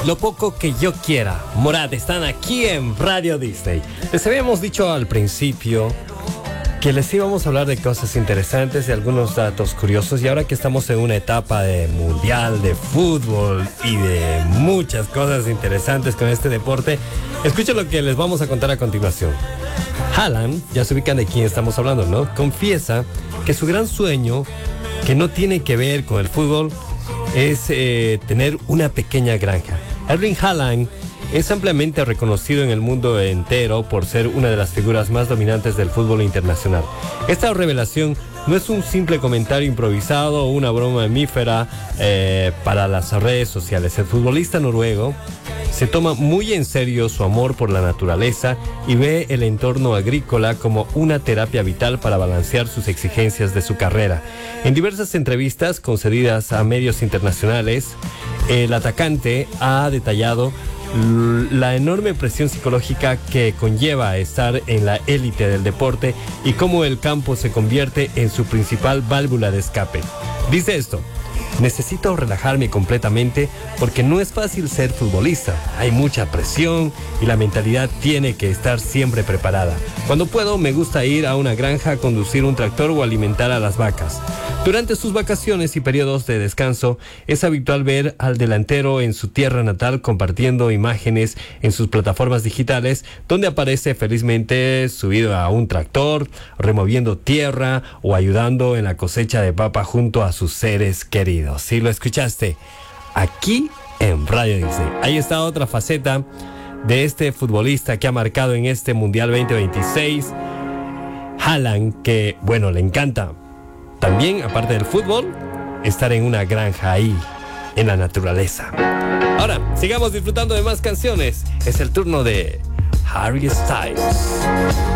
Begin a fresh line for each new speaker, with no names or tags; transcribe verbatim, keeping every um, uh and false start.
Lo poco que yo quiera. Morat, están aquí en Radio Disney. Les habíamos dicho al principio que les íbamos a hablar de cosas interesantes, de algunos datos curiosos, y ahora que estamos en una etapa de mundial, de fútbol y de muchas cosas interesantes con este deporte, escuchen lo que les vamos a contar a continuación. Haaland, ya se ubican de quién estamos hablando, ¿no? Confiesa que su gran sueño, que no tiene que ver con el fútbol, es eh, tener una pequeña granja. Erling Haaland es ampliamente reconocido en el mundo entero por ser una de las figuras más dominantes del fútbol internacional. Esta revelación no es un simple comentario improvisado o una broma mamífera eh, para las redes sociales. El futbolista noruego se toma muy en serio su amor por la naturaleza y ve el entorno agrícola como una terapia vital para balancear sus exigencias de su carrera. En diversas entrevistas concedidas a medios internacionales, el atacante ha detallado la enorme presión psicológica que conlleva estar en la élite del deporte y cómo el campo se convierte en su principal válvula de escape. Dice esto: necesito relajarme completamente porque no es fácil ser futbolista. Hay mucha presión y la mentalidad tiene que estar siempre preparada. Cuando puedo, me gusta ir a una granja a conducir un tractor o alimentar a las vacas. Durante sus vacaciones y periodos de descanso, es habitual ver al delantero en su tierra natal compartiendo imágenes en sus plataformas digitales, donde aparece felizmente subido a un tractor, removiendo tierra o ayudando en la cosecha de papa junto a sus seres queridos. ¿Sí lo escuchaste? Aquí en Radio Disney. Ahí está otra faceta de este futbolista que ha marcado en este Mundial veinte veintiséis, Haaland, que, bueno, le encanta también, aparte del fútbol, estar en una granja ahí, en la naturaleza. Ahora, sigamos disfrutando de más canciones. Es el turno de Harry Styles.